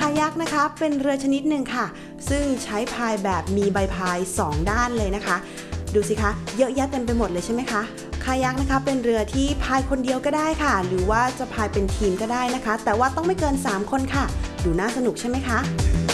ยักนะคะเป็นเรือชนิดหนึ่งค่ะซึ่งใช้พายแบบมีใบพาย2ด้านเลยนะคะดูสิคะเยอะแยะเต็มไปหมดเลยใช่ไหมคะคายักนะคะเป็นเรือที่พายคนเดียวก็ได้ค่ะหรือว่าจะพายเป็นทีมก็ได้นะคะแต่ว่าต้องไม่เกิน3คนค่ะดูน่าสนุกใช่ไหมคะ